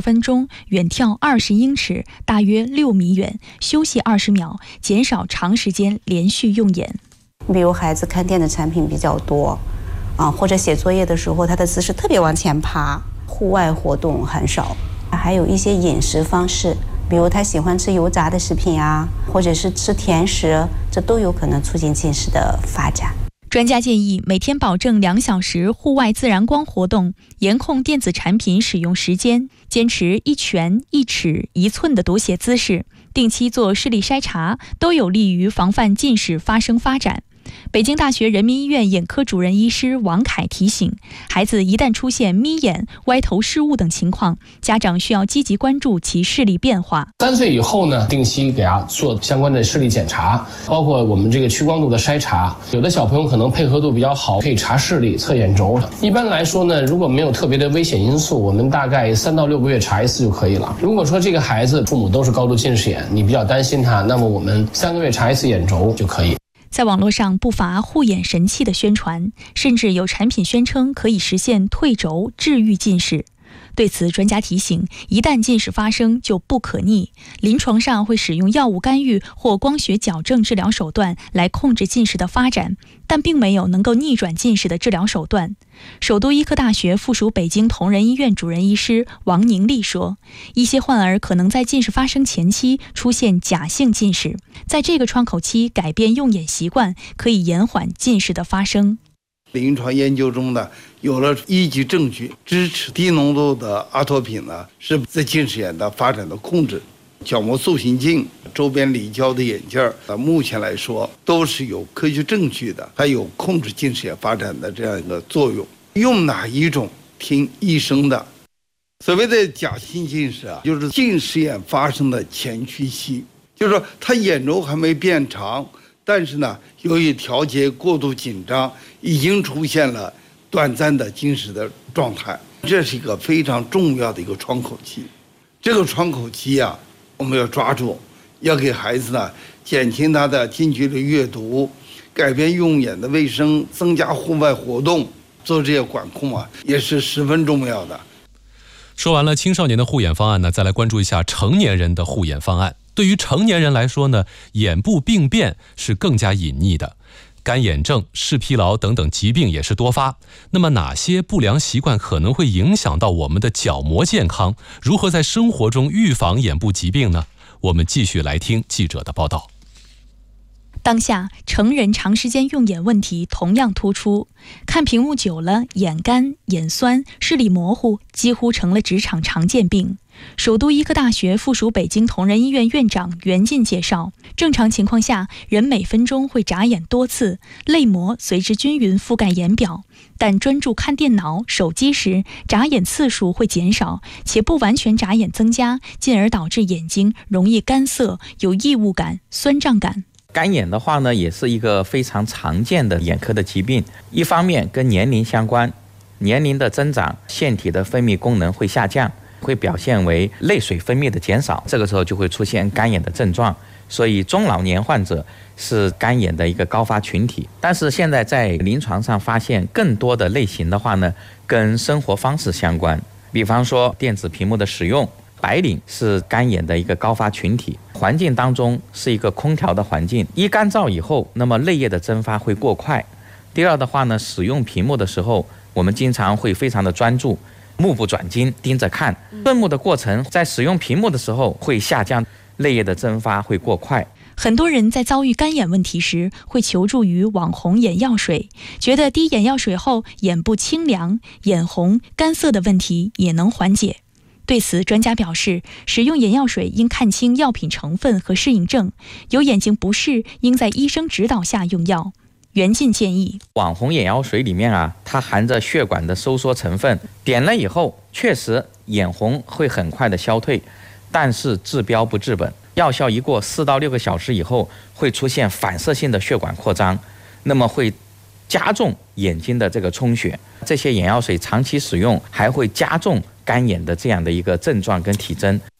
分钟，远眺20英尺，大约6米远，休息20秒，减少长时间连续用眼。 比如孩子看电子产品比较多或者写作业的时候他的姿势特别往前趴，户外活动很少。还有一些饮食方式，比如他喜欢吃油炸的食品或者是吃甜食，这都有可能促进近视的发展。 专家建议每天保证2小时户外自然光活动，严控电子产品使用时间，坚持1拳1尺1寸的读写姿势，定期做视力筛查，都有利于防范近视发生发展。北京大学人民医院眼科主任医师王凯提醒，孩子一旦出现眯眼、歪头视物等情况，家长需要积极关注其视力变化。 3岁以后呢，定期给他做相关的视力检查，包括我们这个屈光度的筛查。有的小朋友可能配合度比较好，可以查视力、测眼轴。一般来说呢，如果没有特别的危险因素，我们大概3到6个月查一次就可以了。如果说这个孩子父母都是高度近视眼，你比较担心他，那么我们3个月查一次眼轴就可以。 在网络上不乏护眼神器的宣传，甚至有产品宣称可以实现退轴治愈近视。对此，专家提醒，一旦近视发生就不可逆，临床上会使用药物干预或光学矫正治疗手段来控制近视的发展，但并没有能够逆转近视的治疗手段。首都医科大学附属北京同仁医院主任医师王宁丽说，一些患儿可能在近视发生前期出现假性近视，在这个窗口期改变用眼习惯，可以延缓近视的发生。 临床研究中呢，有了依据证据支持低浓度的阿托品呢是在近视眼的发展的控制。角膜塑形镜、周边离焦的眼镜目前来说都是有科学证据的，它有控制近视眼发展的这样一个作用。用哪一种听医生的。所谓的假性近视就是近视眼发生的前驱期，就是说他眼轴还没变长，但是呢，由于调节过度紧张，已经出现了短暂的近视的状态。这是一个非常重要的一个窗口期。这个窗口期我们要抓住，要给孩子呢减轻他的近距离阅读，改变用眼的卫生，增加户外活动，做这些管控也是十分重要的。 说完了青少年的护眼方案呢，再来关注一下成年人的护眼方案。对于成年人来说呢，眼部病变是更加隐匿的，干眼症、视疲劳等等疾病也是多发。那么哪些不良习惯可能会影响到我们的角膜健康？如何在生活中预防眼部疾病呢？我们继续来听记者的报道。 当下成人长时间用眼问题同样突出，看屏幕久了，眼干、眼酸、视力模糊几乎成了职场常见病。首都医科大学附属北京同仁医院院长袁进介绍，正常情况下，人每分钟会眨眼多次，泪膜随之均匀覆盖眼表，但专注看电脑、手机时，眨眼次数会减少，且不完全眨眼增加，进而导致眼睛容易干涩、有异物感、酸胀感。 干眼的话呢，也是一个非常常见的眼科的疾病。一方面跟年龄相关，年龄的增长，腺体的分泌功能会下降，会表现为泪水分泌的减少，这个时候就会出现干眼的症状。所以中老年患者是干眼的一个高发群体。但是现在在临床上发现更多的类型的话呢，跟生活方式相关，比方说电子屏幕的使用。白领是干眼的一个高发群体，环境当中是一个空调的环境，一干燥以后，那么泪液的蒸发会过快。第二的话呢，使用屏幕的时候，我们经常会非常的专注，目不转睛盯着看，顺目的过程在使用屏幕的时候会下降，泪液的蒸发会过快。 很多人在遭遇干眼问题时会求助于网红眼药水，觉得滴眼药水后眼部清凉、眼红、干涩的问题也能缓解。对此，专家表示，使用眼药水应看清药品成分和适应症，有眼睛不适应在医生指导下用药。袁进建议， 网红眼药水里面它含着血管的收缩成分，点了以后确实眼红会很快的消退，但是治标不治本，药效一过4到6个小时以后，会出现反射性的血管扩张，那么会加重眼睛的这个充血。这些眼药水长期使用还会加重干眼的这样的一个症状跟体征。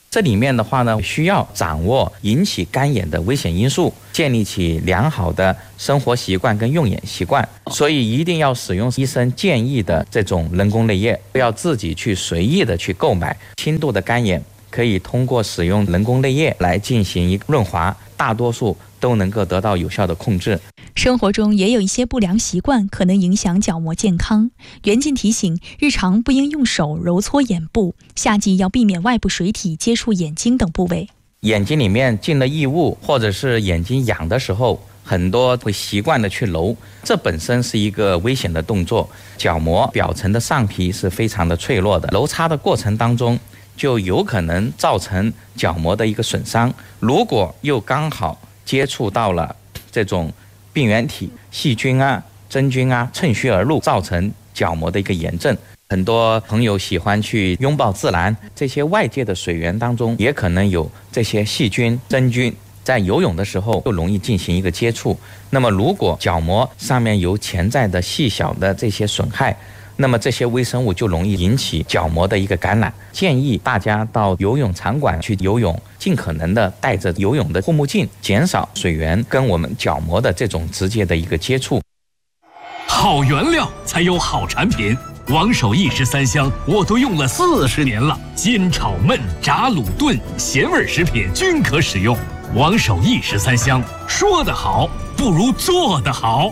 这里面的话呢，需要掌握引起干眼的危险因素，建立起良好的生活习惯跟用眼习惯。所以一定要使用医生建议的这种人工泪液，不要自己去随意的去购买。轻度的干眼可以通过使用人工泪液来进行一个润滑，大多数都能够得到有效的控制。 生活中也有一些不良习惯可能影响角膜健康。袁静提醒，日常不应用手揉搓眼部，夏季要避免外部水体接触眼睛等部位。 眼睛里面进了异物，或者是眼睛痒的时候，很多会习惯的去揉，这本身是一个危险的动作。角膜表层的上皮是非常的脆弱的，揉擦的过程当中就有可能造成角膜的一个损伤。如果又刚好接触到了这种病原体、细菌啊、真菌啊，趁虚而入，造成角膜的一个炎症。很多朋友喜欢去拥抱自然，这些外界的水源当中也可能有这些细菌、真菌，在游泳的时候就容易进行一个接触。那么如果角膜上面有潜在的细小的这些损害，那么这些微生物就容易引起角膜的一个感染。建议大家到游泳场馆去游泳，尽可能的戴着游泳的护目镜，减少水源跟我们角膜的这种直接的一个接触。 好原料才有好产品，王守义十三香我都用了40年了，煎炒焖炸卤炖咸味食品均可使用。王守义十三香，说得好不如做得好。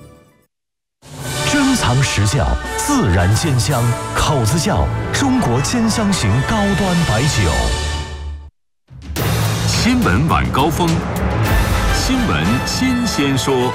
珍藏实窖，自然鲜香，口子窖，中国鲜香型高端白酒。 新闻晚高峰，新闻新鲜说。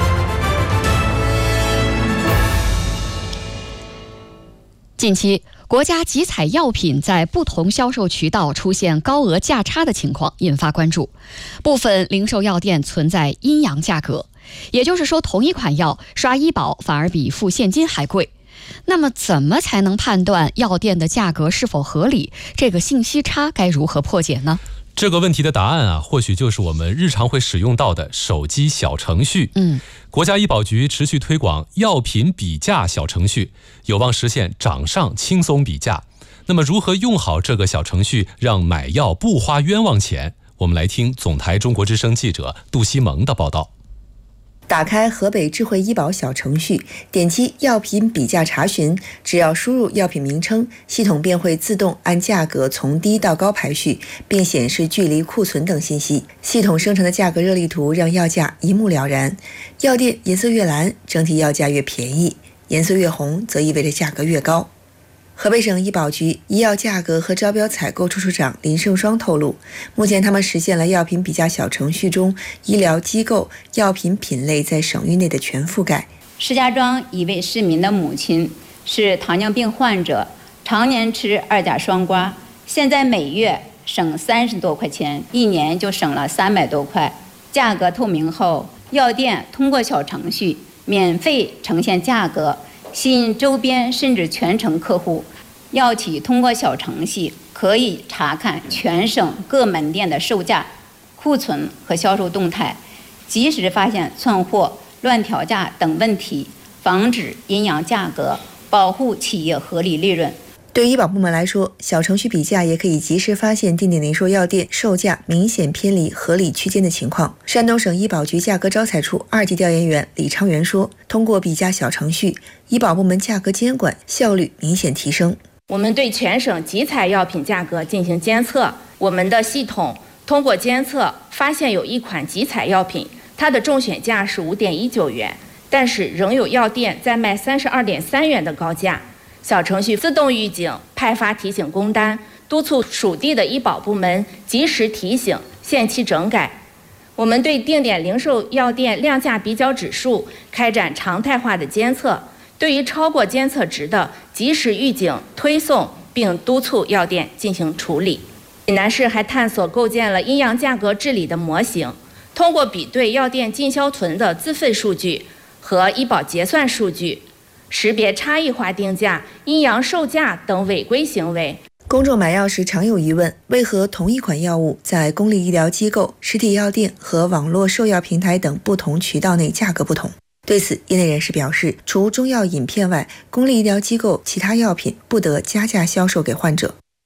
近期，国家集采药品在不同销售渠道出现高额价差的情况引发关注，部分零售药店存在阴阳价格，也就是说，同一款药刷医保反而比付现金还贵。那么，怎么才能判断药店的价格是否合理？这个信息差该如何破解呢？ 这个问题的答案啊，或许就是我们日常会使用到的手机小程序。国家医保局持续推广药品比价小程序，有望实现掌上轻松比价。那么，如何用好这个小程序，让买药不花冤枉钱？我们来听总台中国之声记者杜西蒙的报道。 打开河北智慧医保小程序，点击药品比价查询，只要输入药品名称，系统便会自动按价格从低到高排序，并显示距离、库存等信息。系统生成的价格热力图让药价一目了然。药店颜色越蓝，整体药价越便宜；颜色越红，则意味着价格越高。河北省医保局医药价格和招标采购处处长林胜双透露，目前他们实现了药品比价小程序中医疗机构药品品类在省域内的全覆盖。 石家庄一位市民的母亲是糖尿病患者，常年吃2甲双胍，现在每月省30多块钱，一年就省了300多块。价格透明后，药店通过小程序免费呈现价格，吸引周边甚至全城客户。药企通过小程序可以查看全省各门店的售价、库存和销售动态，及时发现窜货、乱调价等问题，防止阴阳价格，保护企业合理利润。 对医保部门来说，小程序比价也可以及时发现定点零售药店售价明显偏离合理区间的情况。山东省医保局价格招采处2级调研员李昌元说，通过比价小程序，医保部门价格监管效率明显提升。 我们对全省集采药品价格进行监测，我们的系统通过监测发现有一款集采药品，它的中选价是5.19元，但是仍有药店在卖32.3元的高价。小程序自动预警，派发提醒工单，督促属地的医保部门及时提醒，限期整改。我们对定点零售药店量价比较指数开展常态化的监测，对于超过监测值的及时预警推送，并督促药店进行处理。济南市还探索构建了阴阳价格治理的模型，通过比对药店进销存的自费数据和医保结算数据，识别差异化定价、阴阳售价等违规行为。 公众买药时常有疑问，为何同一款药物在公立医疗机构、实体药店和网络售药平台等不同渠道内价格不同？对此，业内人士表示，除中药饮片外，公立医疗机构其他药品不得加价销售给患者。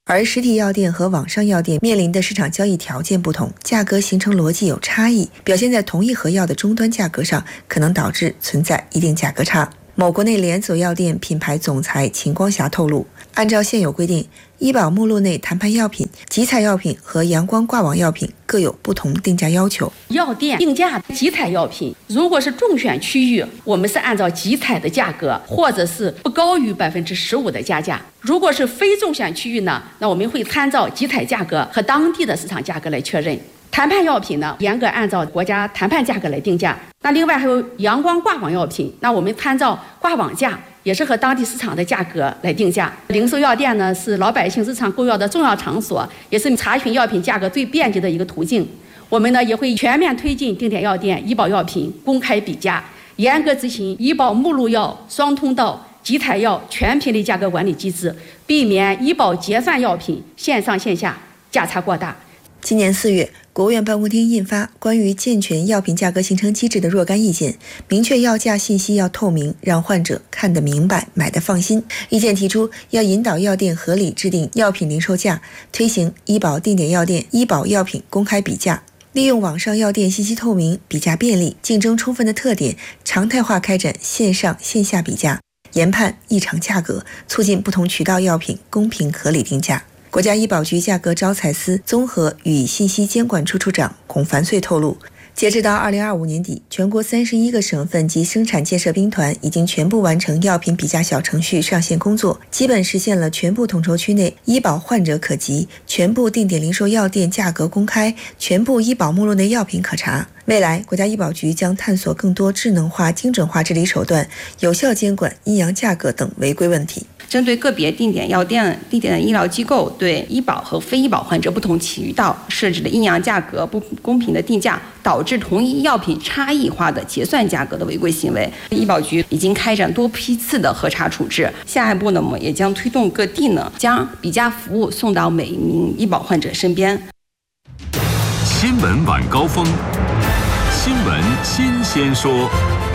而实体药店和网上药店面临的市场交易条件不同，价格形成逻辑有差异，表现在同一盒药的终端价格上，可能导致存在一定价格差。某国内连锁药店品牌总裁秦光霞透露，按照现有规定，医保目录内谈判药品、集采药品和阳光挂网药品各有不同定价要求。 药店定价集采药品，如果是中选区域，我们是按照集采的价格，或者是不高于15%的加价；如果是非中选区域呢，那我们会参照集采价格和当地的市场价格来确认。谈判药品呢，严格按照国家谈判价格来定价。那另外还有阳光挂网药品，那我们参照挂网价，也是和当地市场的价格来定价。零售药店呢，是老百姓日常购药的重要场所，也是查询药品价格最便捷的一个途径。我们呢也会全面推进定点药店医保药品公开比价，严格执行医保目录药、双通道、集采药全品类价格管理机制，避免医保结算药品线上线下价差过大。 今年4月，国务院办公厅印发《关于健全药品价格形成机制的若干意见》，明确药价信息要透明，让患者看得明白、买得放心。意见提出，要引导药店合理制定药品零售价，推行医保定点药店医保药品公开比价，利用网上药店信息透明、比价便利、竞争充分的特点，常态化开展线上线下比价，研判异常价格，促进不同渠道药品公平合理定价。国家医保局价格招采司综合与信息监管处处长孔凡翠透露，截止到2025年底，全国31个省份及生产建设兵团已经全部完成药品比价小程序上线工作，基本实现了全部统筹区内医保患者可及、全部定点零售药店价格公开、全部医保目录内药品可查。未来，国家医保局将探索更多智能化、精准化治理手段，有效监管阴阳价格等违规问题。 针对个别定点药店、定点的医疗机构对医保和非医保患者不同渠道设置的阴阳价格不公平的定价，导致同一药品差异化的结算价格的违规行为，医保局已经开展多批次的核查处置。下一步呢，我们也将推动各地呢将比价服务送到每一名医保患者身边。 新闻晚高峰，新闻新鲜说。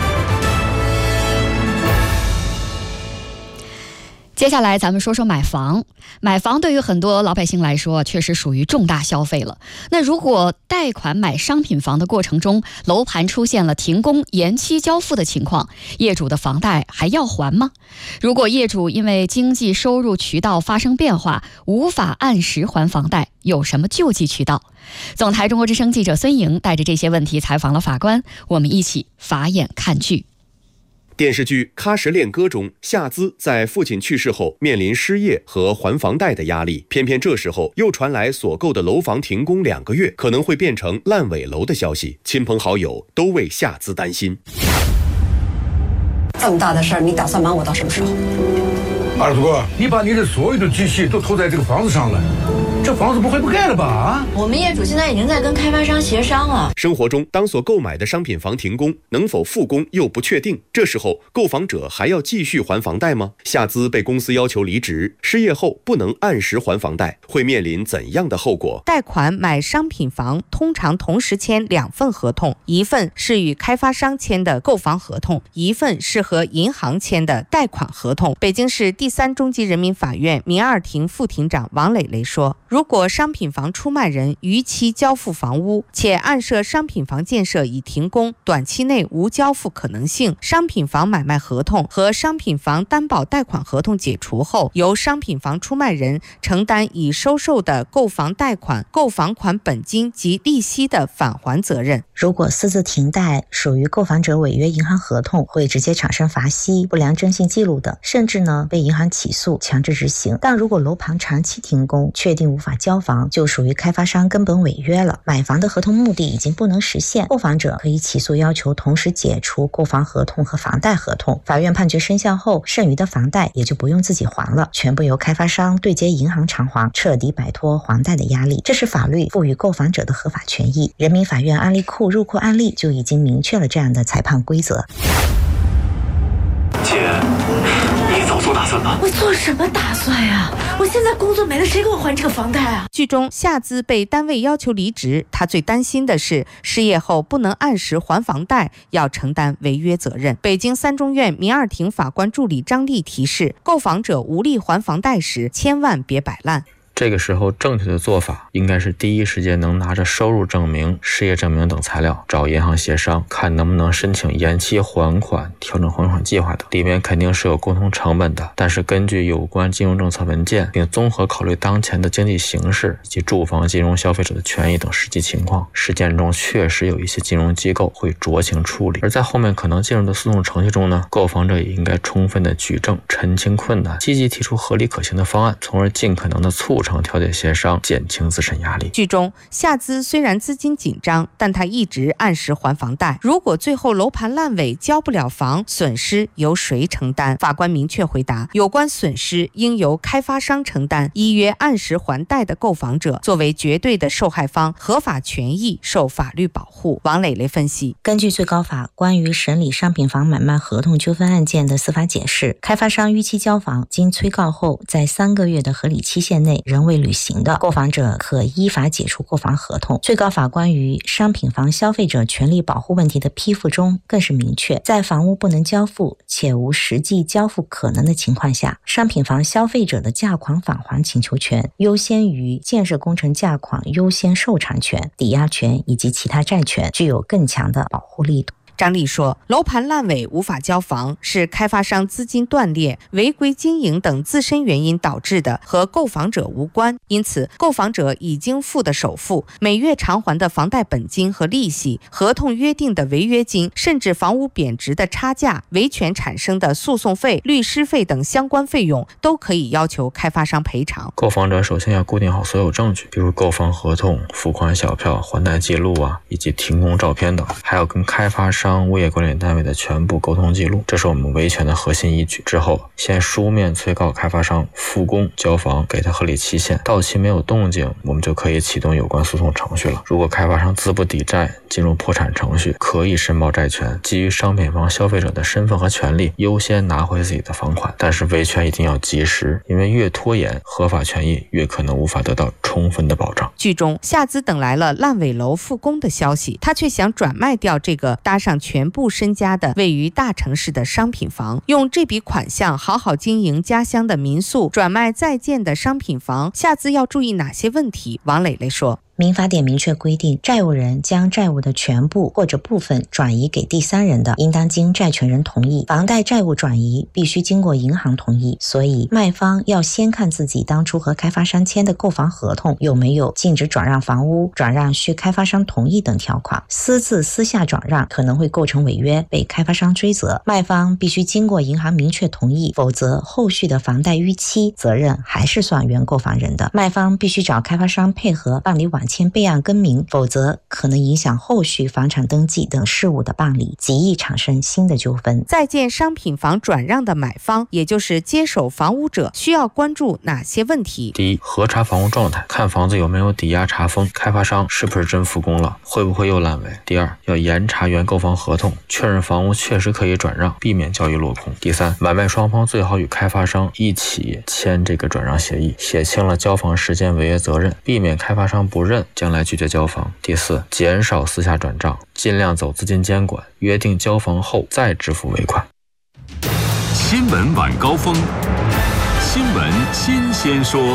接下来咱们说说买房。买房对于很多老百姓来说确实属于重大消费了。那如果贷款买商品房的过程中，楼盘出现了停工、延期交付的情况，业主的房贷还要还吗？如果业主因为经济收入渠道发生变化，无法按时还房贷，有什么救济渠道？总台中国之声记者孙莹带着这些问题采访了法官，我们一起法眼看剧。 电视剧《喀什恋歌》中，夏姿在父亲去世后面临失业和还房贷的压力，偏偏这时候又传来所购的楼房停工2个月，可能会变成烂尾楼的消息，亲朋好友都为夏姿担心。 这么大的事儿，你打算瞒我到什么时候？ 二子哥，你把你的所有的积蓄都投在这个房子上了，这房子不会不盖了吧？啊！ 我们业主现在已经在跟开发商协商了。 生活中，当所购买的商品房停工，能否复工又不确定，这时候购房者还要继续还房贷吗？夏姿被公司要求离职，失业后不能按时还房贷，会面临怎样的后果？ 贷款买商品房通常同时签2份合同，一份是与开发商签的购房合同，一份是和银行签的贷款合同。北京市第3中级人民法院民二庭副庭长王磊磊说，如果商品房出卖人逾期交付房屋，且案涉商品房建设已停工，短期内无交付可能性，商品房买卖合同和商品房担保贷款合同解除后，由商品房出卖人承担已收受的购房贷款、购房款本金及利息的返还责任。 如果私自停贷属于购房者违约银行合同，会直接产生罚息、不良征信记录等，甚至呢被银行起诉强制执行。但如果楼盘长期停工，确定无法交房，就属于开发商根本违约了，买房的合同目的已经不能实现，购房者可以起诉要求同时解除购房合同和房贷合同。法院判决生效后，剩余的房贷也就不用自己还了，全部由开发商对接银行偿还，彻底摆脱还贷的压力。这是法律赋予购房者的合法权益。人民法院案例库入库案例就已经明确了这样的裁判规则。 姐，你早做打算了？ 我做什么打算呀？我现在工作没了，谁给我还这个房贷啊？ 剧中夏姿被单位要求离职，她最担心的是失业后不能按时还房贷，要承担违约责任。北京3中院民二庭法官助理张丽提示，购房者无力还房贷时，千万别摆烂。 这个时候正确的做法应该是第一时间能拿着收入证明、失业证明等材料找银行协商，看能不能申请延期还款、调整还款计划等。里面肯定是有沟通成本的，但是根据有关金融政策文件，并综合考虑当前的经济形势以及住房金融消费者的权益等实际情况，实践中确实有一些金融机构会酌情处理。而在后面可能进入的诉讼程序中呢，购房者也应该充分的举证、澄清困难，积极提出合理可行的方案，从而尽可能的促成调解协商，减轻自身压力。 剧中夏资虽然资金紧张，但他一直按时还房贷，如果最后楼盘烂尾交不了房，损失由谁承担？法官明确回答，有关损失应由开发商承担，依约按时还贷的购房者作为绝对的受害方，合法权益受法律保护。王磊磊分析， 根据最高法关于审理商品房买卖合同纠纷案件的司法解释，开发商逾期交房，经催告后在3个月的合理期限内仍未履行的，购房者可依法解除购房合同。最高法关于商品房消费者权利保护问题的批复中更是明确，在房屋不能交付且无实际交付可能的情况下，商品房消费者的价款返还请求权优先于建设工程价款优先受偿权、抵押权以及其他债权，具有更强的保护力度。 张丽说，楼盘烂尾无法交房是开发商资金断裂、违规经营等自身原因导致的，和购房者无关。因此，购房者已经付的首付、每月偿还的房贷本金和利息、合同约定的违约金，甚至房屋贬值的差价、维权产生的诉讼费、律师费等相关费用，都可以要求开发商赔偿。 购房者首先要固定好所有证据，比如购房合同、付款小票、还贷记录以及停工照片等，还要跟开发商、物业管理单位的全部沟通记录，这是我们维权的核心依据。之后，先书面催告开发商复工交房，给他合理期限，到期没有动静，我们就可以启动有关诉讼程序了。如果开发商资不抵债，进入破产程序，可以申报债权，基于商品房消费者的身份和权利，优先拿回自己的房款。但是维权一定要及时，因为越拖延，合法权益越可能无法得到充分的保障。 剧中，夏资等来了烂尾楼复工的消息，他却想转卖掉这个搭上全部身家的位于大城市的商品房，用这笔款项好好经营家乡的民宿，转卖在建的商品房。夏资要注意哪些问题？王磊磊说， 民法典明确规定，债务人将债务的全部或者部分转移给第三人的，应当经债权人同意。房贷债务转移必须经过银行同意，所以卖方要先看自己当初和开发商签的购房合同有没有禁止转让房屋、转让需开发商同意等条款。私自私下转让可能会构成违约，被开发商追责。卖方必须经过银行明确同意，否则后续的房贷逾期责任还是算原购房人的。卖方必须找开发商配合办理晚签备案更名，否则可能影响后续房产登记等事务的办理，极易产生新的纠纷。 在建商品房转让的买方，也就是接手房屋者，需要关注哪些问题？ 第一，核查房屋状态，看房子有没有抵押查封，开发商是不是真复工了，会不会又烂尾。第二，要严查原购房合同，确认房屋确实可以转让，避免交易落空。第三，买卖双方最好与开发商一起签这个转让协议，写清了交房时间违约责任，避免开发商不认，将来拒绝交房。第四，减少私下转账，尽量走资金监管，约定交房后再支付尾款。 新闻晚高峰，新闻新鲜说。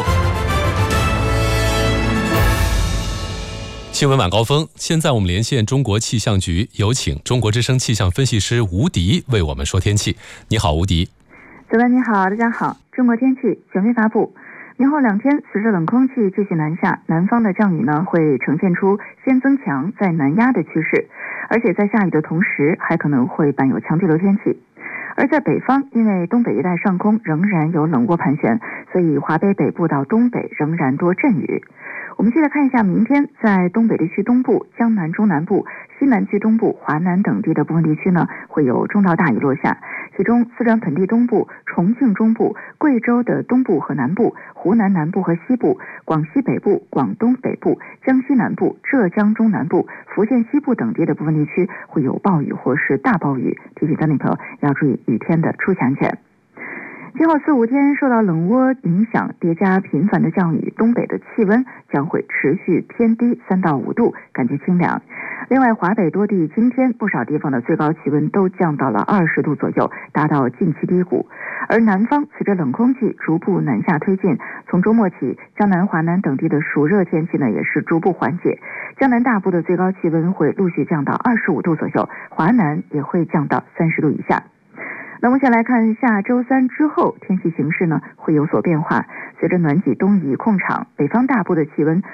新闻晚高峰，现在我们连线中国气象局，有请中国之声气象分析师吴迪为我们说天气。你好，吴迪。 主播你好，大家好。中国天气权威发布，明后2天随着冷空气继续南下，南方的降雨呢会呈现出先增强再南压的趋势，而且在下雨的同时还可能会伴有强对流天气。而在北方，因为东北一带上空仍然有冷涡盘旋，所以华北北部到东北仍然多阵雨。我们接着看一下明天在东北地区东部、江南中南部、西南区东部、华南等地的部分地区呢会有中到大雨落下，其中四川盆地东部、重庆中部、贵州的东部和南部、湖南南部和西部、广西北部、广东北部、江西南部、浙江中南部、福建西部等地的部分地区会有暴雨或是大暴雨，提醒家庭朋友要注意雨天的出行安全。 今后4、5天受到冷涡影响，叠加频繁的降雨，东北的气温将会持续偏低3到5度，感觉清凉。另外，华北多地今天不少地方的最高气温都降到了20度左右，达到近期低谷。而南方随着冷空气逐步南下推进，从周末起，江南、华南等地的暑热天气呢也是逐步缓解。江南大部的最高气温会陆续降到25度左右，华南也会降到30度以下。那我们先来看下周3之后天气形势呢会有所变化，随着暖季东移控场，北方大部的气温